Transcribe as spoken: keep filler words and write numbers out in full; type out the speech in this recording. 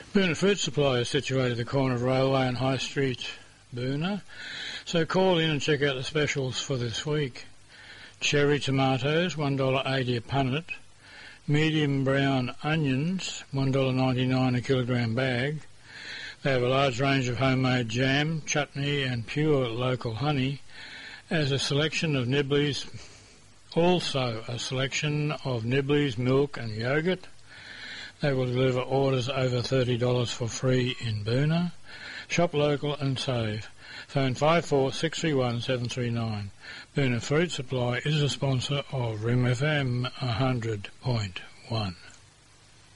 Boona Fruit Supply is situated at the corner of Railway and High Street, Boona. So call in and check out the specials for this week. Cherry tomatoes, one dollar eighty a punnet. Medium brown onions, one dollar ninety-nine a kilogram bag. They have a large range of homemade jam, chutney and pure local honey, as a selection of Nibblies, also a selection of Nibblies, milk and yoghurt. They will deliver orders over thirty dollars for free in Boona. Shop local and save. Phone five four six three one seven three nine. Boona Fruit Supply is a sponsor of R I M F M one hundred point one.